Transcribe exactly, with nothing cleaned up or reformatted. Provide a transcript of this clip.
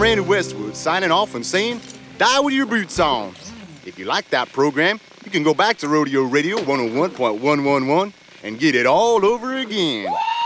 Randy Westwood signing off and saying, die with your boots on. If you like that program, you can go back to Rodeo Radio one oh one point one one one and get it all over again.